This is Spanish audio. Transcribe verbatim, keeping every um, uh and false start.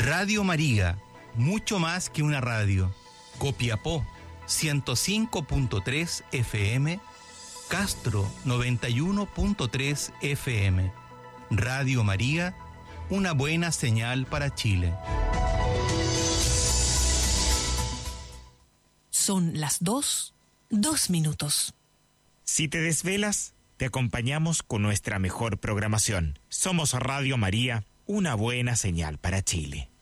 Radio María, mucho más que una radio. Copiapó, ciento cinco punto tres F M. Castro, noventa y uno punto tres F M. Radio María, una buena señal para Chile. Son las dos, dos minutos. Si te desvelas, te acompañamos con nuestra mejor programación. Somos Radio María, una buena señal para Chile.